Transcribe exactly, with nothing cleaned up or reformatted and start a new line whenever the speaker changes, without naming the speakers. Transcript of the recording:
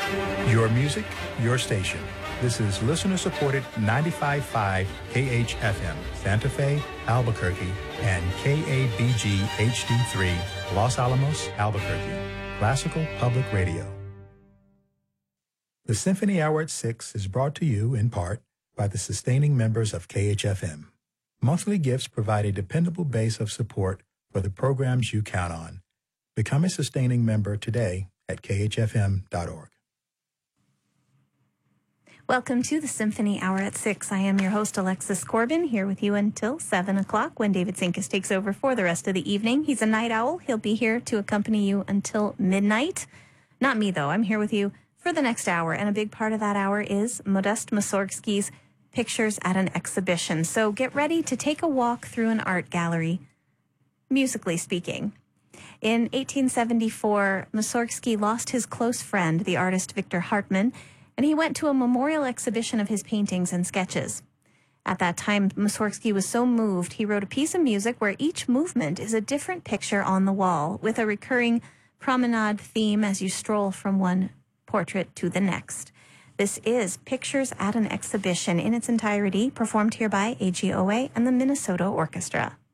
Your music, your station. This is listener-supported ninety-five point five K H F M, Santa Fe, Albuquerque, and K A B G H D three, Los Alamos, Albuquerque. Classical Public Radio. The Symphony Hour at six is brought to you, in part, by the sustaining members of K H F M. Monthly gifts provide a dependable base of support for the programs you count on. Become a sustaining member today at K H F M dot org.
Welcome to the Symphony Hour at six. I am your host, Alexis Corbin, here with you until seven o'clock when David Sinkus takes over for the rest of the evening. He's a night owl. He'll be here to accompany you until midnight. Not me, though. I'm here with you for the next hour, and a big part of that hour is Modest Mussorgsky's Pictures at an Exhibition. So get ready to take a walk through an art gallery, musically speaking. In eighteen seventy-four, Mussorgsky lost his close friend, the artist Victor Hartmann, and he went to a memorial exhibition of his paintings and sketches. At that time, Mussorgsky was so moved, he wrote a piece of music where each movement is a different picture on the wall, with a recurring promenade theme as you stroll from one portrait to the next. This is Pictures at an Exhibition in its entirety, performed here by A G O A and the Minnesota Orchestra.